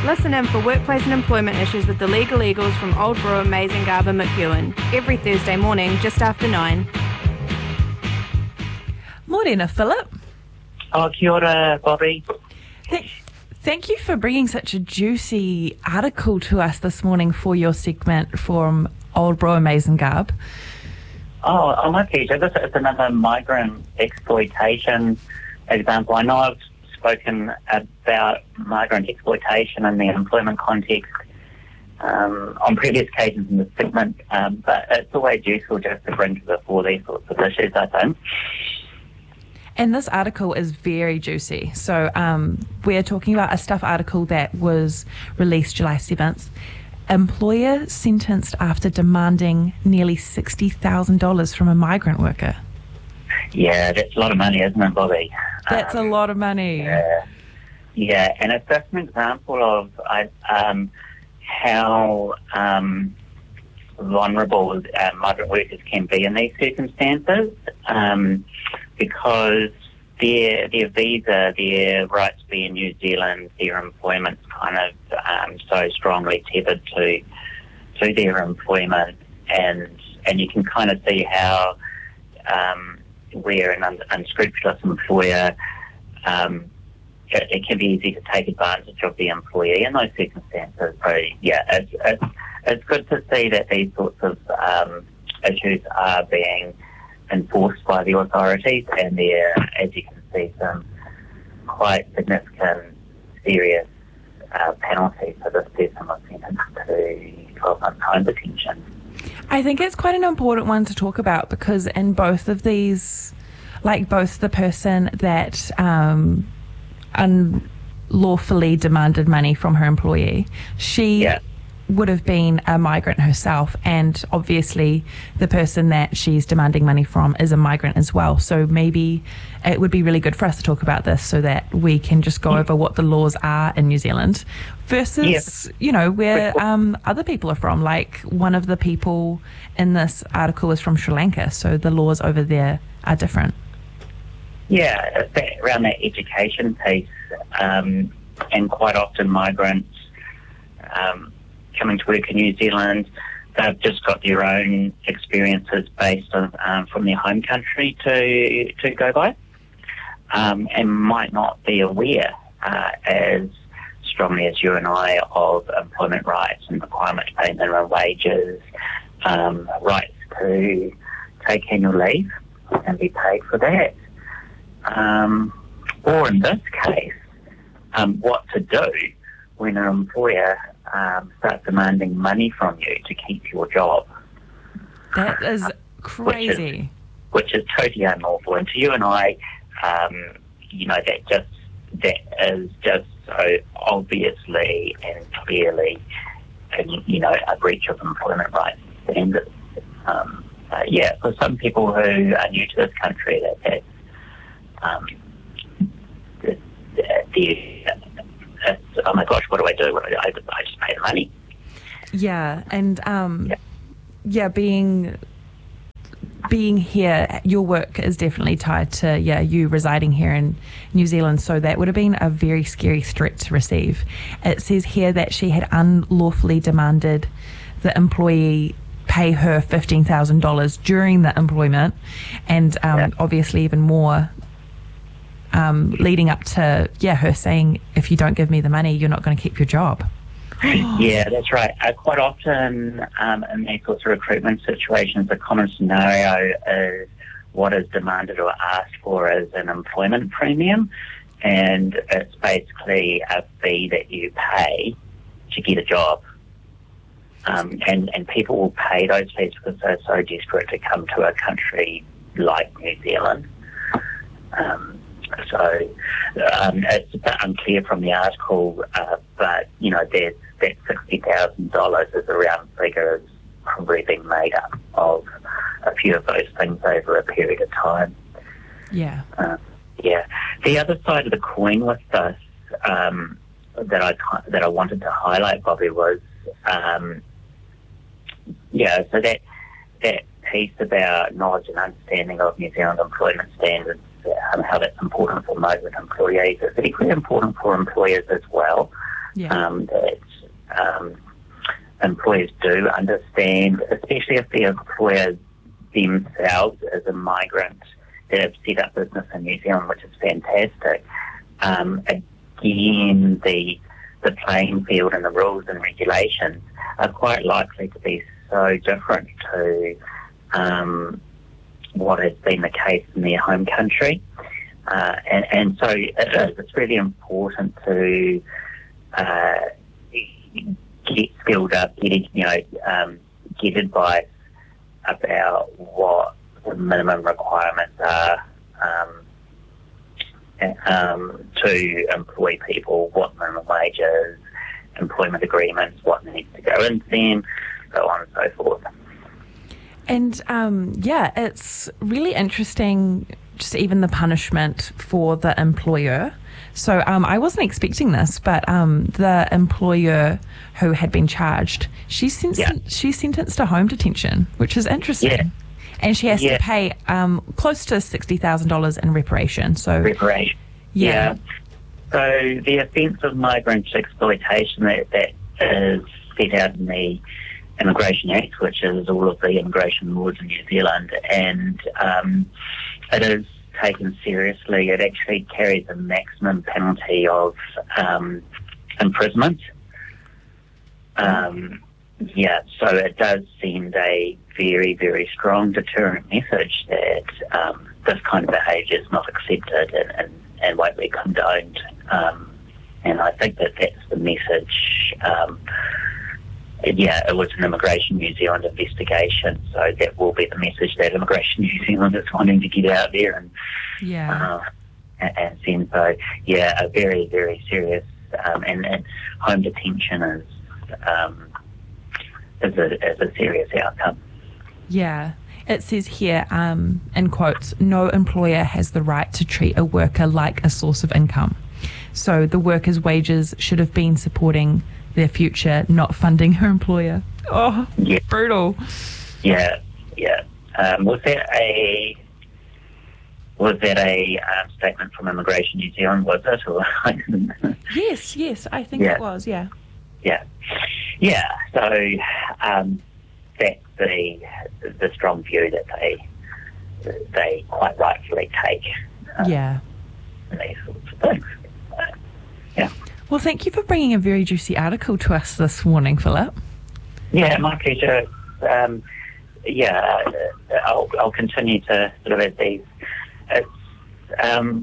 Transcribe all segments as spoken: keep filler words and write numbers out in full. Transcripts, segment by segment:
Listen in for workplace and employment issues with the Legal Eagles from Old Brewer, Mazengarb and McEwen every Thursday morning just after nine. Morena, Philip. Oh, kia ora, Bobby. Th- thank you for bringing such a juicy article to us this morning for your segment from Old Brewer, Mazengarb. Oh, oh, my pleasure. This is another migrant exploitation example. I know I've spoken about migrant exploitation in the employment context um, on previous occasions in the segment, um, but it's always useful just to bring to the fore these sorts of issues, I think. And this article is very juicy. So um, we're talking about a Stuff article that was released July seventh. Employer sentenced after demanding nearly sixty thousand dollars from a migrant worker. Yeah, that's a lot of money, isn't it, Bobby? That's um, a lot of money. Yeah, yeah, and it's just an example of uh, um, how um, vulnerable uh, migrant workers can be in these circumstances, um, because their their visa, their right to be in New Zealand, their employment's kind of um, so strongly tethered to to their employment, and and you can kind of see how um, where an un- unscrupulous employer, um, it, it can be easy to take advantage of the employee in those circumstances. So yeah, it's it's, it's good to see that these sorts of um, issues are being enforced by the authorities, and there, as you can see, some quite significant, serious uh, penalties for this person was sentenced to twelve months home detention. I think it's quite an important one to talk about because in both of these, like both the person that um, unlawfully demanded money from her employee, she yeah. would have been a migrant herself, and obviously the person that she's demanding money from is a migrant as well. So maybe it would be really good for us to talk about this so that we can just go yeah. over what the laws are in New Zealand versus, yeah. you know, where um, other people are from. Like one of the people in this article is from Sri Lanka, so the laws over there are different. Yeah, around that education piece, um, and quite often migrants um, coming to work in New Zealand, they've just got their own experiences based on um, from their home country to to go by, um, and might not be aware uh, as strongly as you and I of employment rights and requirement to pay minimum wages, um, rights to take annual leave and be paid for that, um, or in this case, um, what to do when an employer Um, start demanding money from you to keep your job. That is crazy. Which is, which is totally unlawful. And to you and I, um, you know, that just that is just so obviously and clearly, you know, a breach of employment rights standards. Um, uh, yeah, for some people who are new to this country, that that's um, the, the It's, oh my gosh, what do I do? What do I, do? I just pay the money. Yeah, and um, yeah. yeah, being being here, your work is definitely tied to yeah you residing here in New Zealand. So that would have been a very scary threat to receive. It says here that she had unlawfully demanded the employee pay her fifteen thousand dollars during the employment, and um, yeah. obviously even more. Um, leading up to, yeah, her saying, if you don't give me the money, you're not going to keep your job. Yeah, that's right. Uh, quite often um, in these sorts of recruitment situations, a common scenario is what is demanded or asked for is an employment premium, and it's basically a fee that you pay to get a job. Um, and, and people will pay those fees because they're so desperate to come to a country like New Zealand. Um, So um, it's a bit unclear from the article, uh, but, you know, there's, that sixty thousand dollars is a round figure is probably being made up of a few of those things over a period of time. Yeah. Uh, yeah. The other side of the coin with this um, that I that I wanted to highlight, Bobby, was, um, yeah, so that, that piece about knowledge and understanding of New Zealand employment standards, Um, how that's important for migrant employees. It's equally important for employers as well. Yeah. um, that um, employers do understand, especially if the employer themselves is a migrant that have set up business in New Zealand, which is fantastic. Um, again, the the playing field and the rules and regulations are quite likely to be so different to um, what has been the case in their home country. Uh, and, and so it, it's really important to uh, get skilled up, get, you know, um, get advice about what the minimum requirements are um, um, to employ people, what minimum wage is, employment agreements, what needs to go into them, so on and so forth. And um, yeah, it's really interesting, just even the punishment for the employer. So um, I wasn't expecting this, but um, the employer who had been charged, she's, sen- Yeah. she's sentenced to home detention, which is interesting. Yeah. And she has Yeah. to pay um, close to sixty thousand dollars in reparation. So Reparation. yeah. Yeah. So the offence of migrant exploitation that, that is set out in the Immigration Act, which is all of the immigration laws in New Zealand, and um, it is taken seriously. It actually carries a maximum penalty of um, imprisonment. Um, yeah, so it does send a very, very strong deterrent message that um, this kind of behaviour is not accepted and, and, and won't be condoned. Um, and I think that that's the message. Um, yeah, it was an Immigration New Zealand investigation, so that will be the message that Immigration New Zealand is wanting to get out there and Yeah. uh, and, and send. So, yeah, a very, very serious um, and, and home detention is um, is a, is a serious outcome. Yeah. It says here, um, in quotes, no employer has the right to treat a worker like a source of income. So the worker's wages should have been supporting their future, not funding her employer. Oh, Yeah. brutal. Yeah, yeah. Um, was that a was that a um, statement from Immigration New Zealand? Was it? Or I didn't. Yes, yes, I think Yeah. it was, yeah. Yeah, yeah. So um, that's the the strong view that they they quite rightfully take. Um, Yeah. These sorts of things. Uh, yeah. Well, thank you for bringing a very juicy article to us this morning, Philip. Yeah, my pleasure. Um, yeah, uh, I'll, I'll continue to sort of add these. It's, um,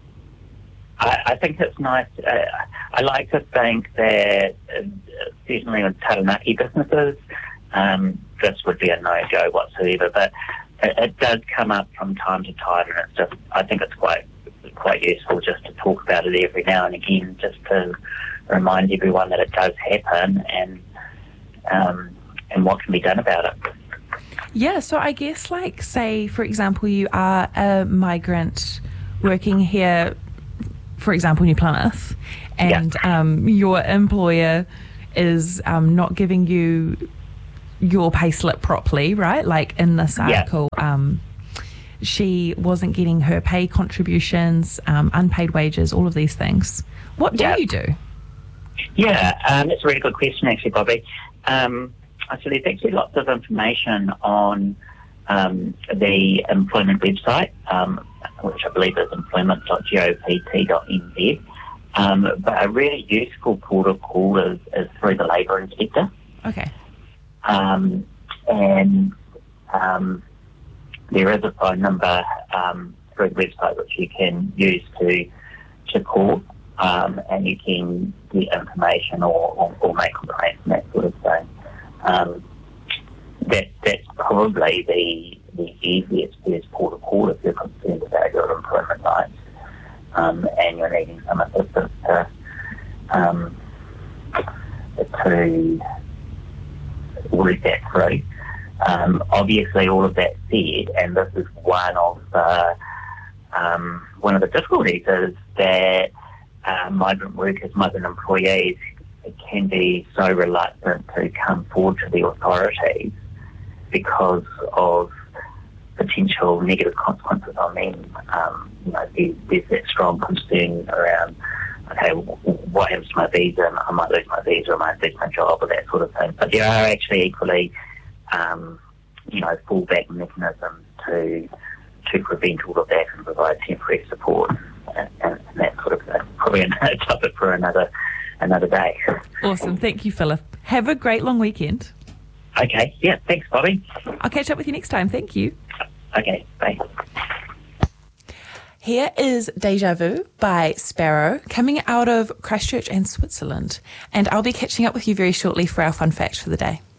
I, I think it's nice. Uh, I like to think that uh, certainly with Taranaki businesses, um, this would be a no-go whatsoever. But it, it does come up from time to time, and it's just. I think it's quite quite useful just to talk about it every now and again, just to remind everyone that it does happen and um, and what can be done about it. Yeah, so I guess, like, say, for example, you are a migrant working here, for example, New Plymouth, and Yeah. um, your employer is um, not giving you your pay slip properly, right? Like in this Yeah. article, um, she wasn't getting her pay contributions, um, unpaid wages, all of these things. What do Yeah. you do? Yeah, um, that's a really good question, actually, Bobby. Um, so there's actually lots of information on um, the employment website, um, which I believe is employment dot govt dot n z. Um, but a really useful port of call is, is through the Labour Inspector. Okay. Um, and um, there is a phone number um, through the website which you can use to to call, um, and you can get information or, or, or make complaints and that sort of thing. Um, that that's probably the the easiest first port of call if you're concerned about your employment rights um, and you're needing some assistance to um, to work that through. Um, obviously, all of that said, and this is one of the um, one of the difficulties is that uh, migrant workers, migrant employees can be so reluctant to come forward to the authorities because of potential negative consequences on them. Um, you know, there's, there's that strong concern around, okay, what happens to my visa, I might lose my visa, I might lose my job, or that sort of thing. But there are actually equally, um, you know, fallback mechanisms to to prevent all of that and provide temporary support, and, and that sort of thing. Probably another topic for another another day. Awesome. Thank you, Philip. Have a great long weekend. Okay. Yeah. Thanks, Bobby. I'll catch up with you next time. Thank you. Okay. Bye. Here is Deja Vu by Sparrow, coming out of Christchurch and Switzerland. And I'll be catching up with you very shortly for our fun fact for the day.